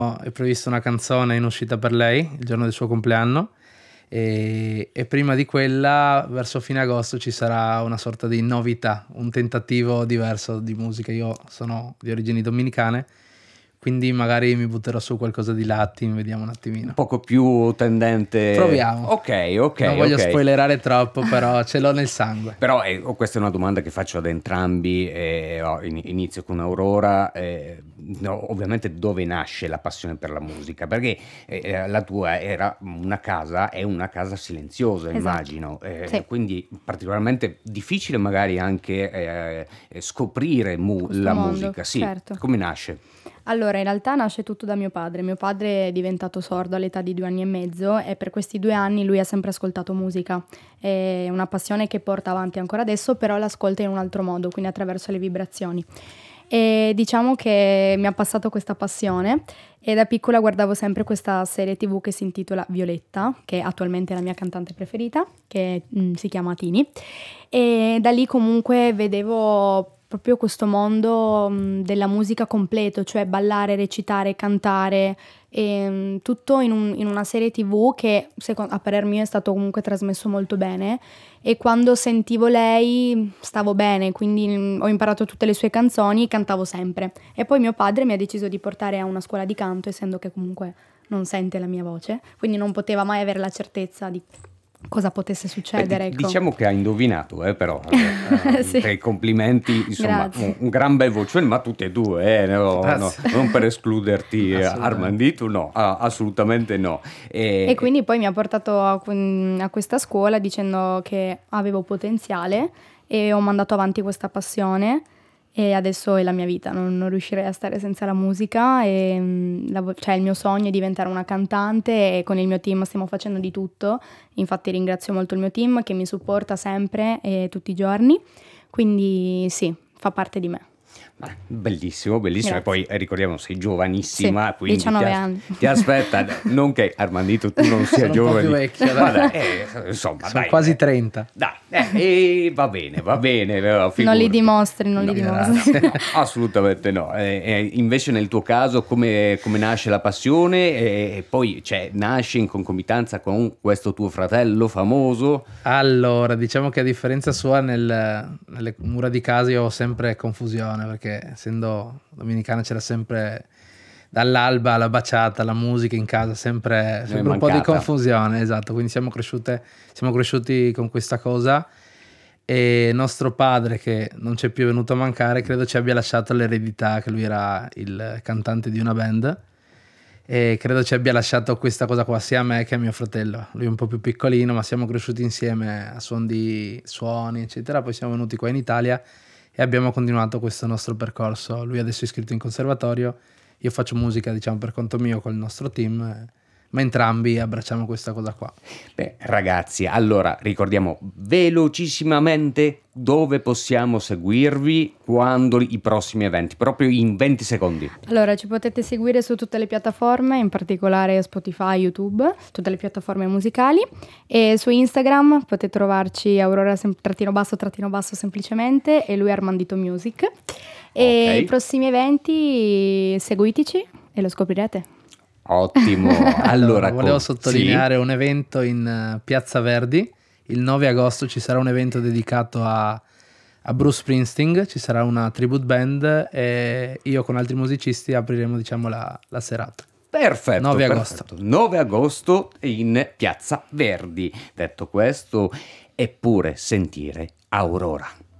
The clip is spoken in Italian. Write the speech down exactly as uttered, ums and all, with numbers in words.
è prevista una canzone in uscita per lei il giorno del suo compleanno e, e prima di quella, verso fine agosto, ci sarà una sorta di novità, un tentativo diverso di musica. Io sono di origini dominicane, quindi magari mi butterò su qualcosa di Latin, vediamo un attimino. Un poco più tendente. Proviamo. Ok, ok. Non voglio okay. spoilerare troppo, però ce l'ho nel sangue. Però eh, questa è una domanda che faccio ad entrambi. Eh, oh, inizio con Aurora. Eh, no, ovviamente dove nasce la passione per la musica? Perché eh, la tua era una casa, è una casa silenziosa, Esatto. immagino. Eh, Sì. Quindi particolarmente difficile magari anche eh, scoprire mu- la mondo, musica. Sì. certo. Come nasce? Allora, in realtà nasce tutto da mio padre. Mio padre è diventato sordo all'età di due anni e mezzo e per questi due anni lui ha sempre ascoltato musica. È una passione che porta avanti ancora adesso, però l'ascolta in un altro modo, quindi attraverso le vibrazioni. E diciamo che mi ha passato questa passione e da piccola guardavo sempre questa serie tivù che si intitola Violetta, che attualmente è la mia cantante preferita, che mm, si chiama Tini. E da lì comunque vedevo proprio questo mondo mh, della musica completo, cioè ballare, recitare, cantare, e, mh, tutto in, un- in una serie tivù che secondo, a parer mio è stato comunque trasmesso molto bene e quando sentivo lei stavo bene, quindi mh, ho imparato tutte le sue canzoni e cantavo sempre. E poi mio padre mi ha deciso di portare a una scuola di canto, essendo che comunque non sente la mia voce, quindi non poteva mai avere la certezza di cosa potesse succedere. Beh, ecco. diciamo che ha indovinato, eh, però eh, Sì. per i complimenti, insomma, un, Grazie. un gran bel vocione, ma tutte e due, eh, no, no, Grazie. non per escluderti, eh, Assolutamente. Armandito, no, ah, assolutamente no. E, E quindi poi mi ha portato a, a questa scuola dicendo che avevo potenziale e ho mandato avanti questa passione e adesso è la mia vita, non, non riuscirei a stare senza la musica e mm, la vo- cioè il mio sogno è diventare una cantante e con il mio team stiamo facendo di tutto, infatti ringrazio molto il mio team che mi supporta sempre e tutti i giorni, quindi sì, fa parte di me. Ma bellissimo, bellissimo. E poi Grazie. eh, ricordiamo, sei giovanissima, Sì, quindi diciannove ti, anni. ti aspetta, non che Armandito tu non sia Sono un po' giovane. più vecchio, dai. Ma dai, eh, insomma, Sono dai, quasi eh. trenta. Dai, eh, eh, va bene, va bene. eh, Non li figurati. dimostri, non No, li dimostri. no, assolutamente no. Eh, eh, invece nel tuo caso come, come nasce la passione e, e poi cioè, nasce in concomitanza con questo tuo fratello famoso? Allora, diciamo che a differenza sua nel- nelle mura di casa io ho sempre confusione perché essendo dominicana c'era sempre dall'alba alla baciata, la musica in casa, sempre, sempre un po' di mancata. confusione, esatto, quindi siamo cresciute, siamo cresciuti con questa cosa e nostro padre che non ci è più venuto a mancare credo ci abbia lasciato l'eredità che lui era il cantante di una band e credo ci abbia lasciato questa cosa qua sia a me che a mio fratello. Lui è un po' più piccolino, ma siamo cresciuti insieme a suon di suoni, eccetera. Poi siamo venuti qua in Italia e abbiamo continuato questo nostro percorso. Lui adesso è iscritto in conservatorio, io faccio musica, diciamo, per conto mio col nostro team, eh, ma entrambi abbracciamo questa cosa qua. Beh, ragazzi, allora ricordiamo velocissimamente dove possiamo seguirvi, quando i prossimi eventi, proprio in venti secondi. Allora, ci potete seguire su tutte le piattaforme, in particolare Spotify, YouTube, tutte le piattaforme musicali e su Instagram potete trovarci Aurora sem- trattino basso trattino basso semplicemente e lui Armandito Music. E Ok. i prossimi eventi seguiteci e lo scoprirete. Ottimo. Allora, volevo co- sottolineare un evento in eh, Piazza Verdi. Il nove agosto ci sarà un evento dedicato a, a Bruce Springsteen, ci sarà una tribute band e io con altri musicisti apriremo, diciamo, la, la serata. Perfetto, nove perfetto. agosto. nove agosto in Piazza Verdi. Detto questo, eppure sentire Aurora.